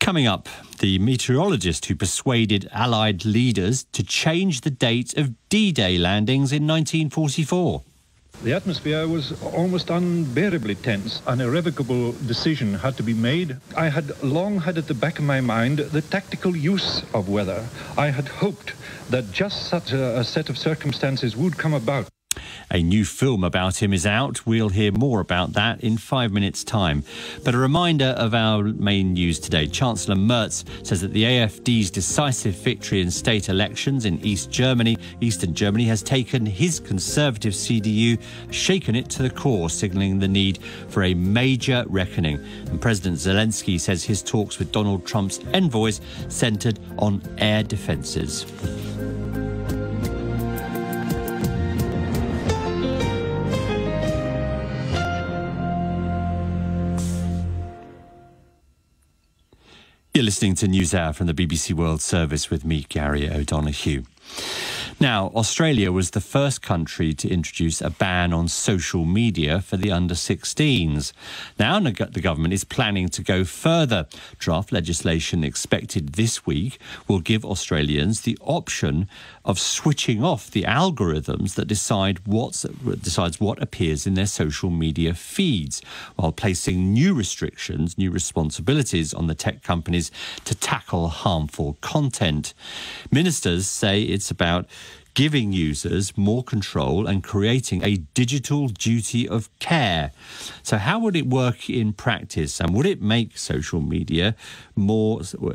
Coming up, the meteorologist who persuaded Allied leaders to change the date of D-Day landings in 1944. The atmosphere was almost unbearably tense. An irrevocable decision had to be made. I had long had at the back of my mind the tactical use of weather. I had hoped that just such a set of circumstances would come about. A new film about him is out. We'll hear more about that in 5 minutes' time. But a reminder of our main news today. Chancellor Merz says that the AfD's decisive victory in state elections in Eastern Germany, has taken his conservative CDU, shaken it to the core, signalling the need for a major reckoning. And President Zelensky says his talks with Donald Trump's envoys centred on air defences. You're listening to NewsHour from the BBC World Service with me, Gary O'Donoghue. Now, Australia was the first country to introduce a ban on social media for the under-16s. Now, the government is planning to go further. Draft legislation expected this week will give Australians the option of switching off the algorithms that decides what appears in their social media feeds, while placing new restrictions, new responsibilities on the tech companies to tackle harmful content. Ministers say it's about giving users more control and creating a digital duty of care. So how would it work in practice, and would it make social media more